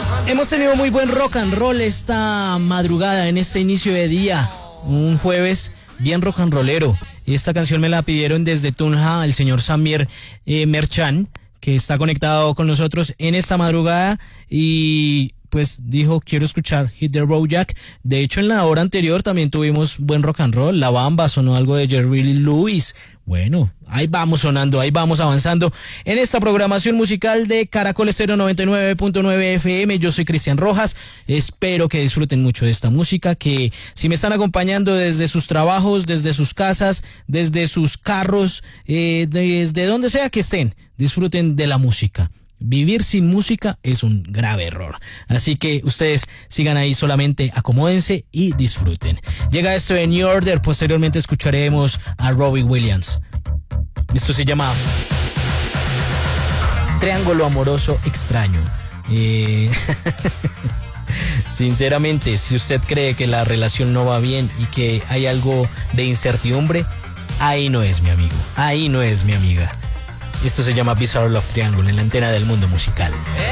Hemos tenido muy buen rock and roll esta madrugada, en este inicio de día, un jueves bien rock and rollero. Esta canción me la pidieron desde Tunja el señor Samir Merchan, que está conectado con nosotros en esta madrugada y pues dijo, quiero escuchar Hit the Road Jack. De hecho, en la hora anterior también tuvimos buen rock and roll. La Bamba, sonó algo de Jerry Lee Lewis. Bueno, ahí vamos sonando, ahí vamos avanzando en esta programación musical de Caracol Estéreo 99.9 FM. Yo soy Cristian Rojas, espero que disfruten mucho de esta música, que si me están acompañando desde sus trabajos, desde sus casas, desde sus carros, desde donde sea que estén, disfruten de la música. Vivir sin música es un grave error. Así que ustedes sigan ahí, solamente acomódense y disfruten. Llega esto de New Order, posteriormente escucharemos a Robbie Williams. Esto se llama Triángulo Amoroso Extraño. Sinceramente, si usted cree que la relación no va bien y que hay algo de incertidumbre, ahí no es mi amigo, ahí no es mi amiga. Esto se llama Bizarre Love Triangle en la antena del mundo musical.